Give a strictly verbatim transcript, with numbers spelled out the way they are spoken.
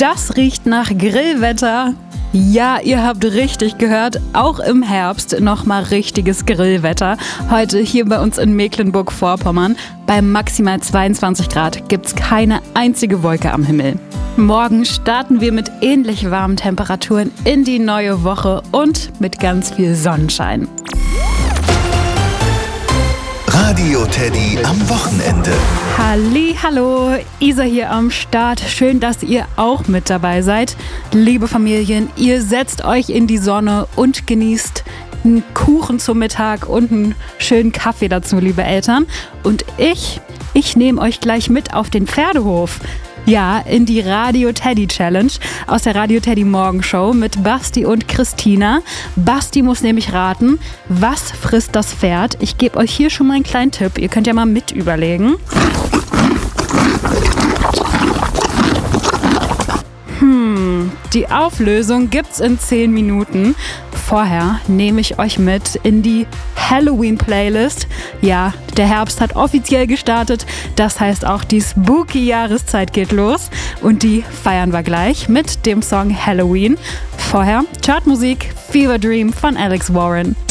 Das riecht nach Grillwetter. Ja, ihr habt richtig gehört, auch im Herbst nochmal richtiges Grillwetter. Heute hier bei uns in Mecklenburg-Vorpommern. Bei maximal zweiundzwanzig Grad gibt's keine einzige Wolke am Himmel. Morgen starten wir mit ähnlich warmen Temperaturen in die neue Woche und mit ganz viel Sonnenschein. Radio Teddy am Wochenende. Halli, hallo, Isa hier am Start. Schön, dass ihr auch mit dabei seid. Liebe Familien, ihr setzt euch in die Sonne und genießt einen Kuchen zum Mittag und einen schönen Kaffee dazu, liebe Eltern. Und ich, ich nehme euch gleich mit auf den Pferdehof. Ja, in die Radio Teddy Challenge aus der Radio Teddy Morgenshow mit Basti und Christina. Basti muss nämlich raten, was frisst das Pferd? Ich gebe euch hier schon mal einen kleinen Tipp. Ihr könnt ja mal mit überlegen. Hm, die Auflösung gibt's in zehn Minuten. Vorher nehme ich euch mit in die Halloween-Playlist. Ja, der Herbst hat offiziell gestartet. Das heißt auch, die Spooky-Jahreszeit geht los. Und die feiern wir gleich mit dem Song Halloween. Vorher Chartmusik Fever Dream von Alex Warren.